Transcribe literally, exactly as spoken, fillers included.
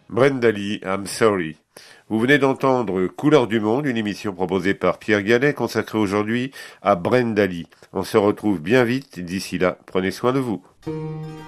Brenda Lee, I'm Sorry. Vous venez d'entendre Couleur du Monde, une émission proposée par Pierre Gallet, consacrée aujourd'hui à Brenda Lee. On se retrouve bien vite, d'ici là, prenez soin de vous.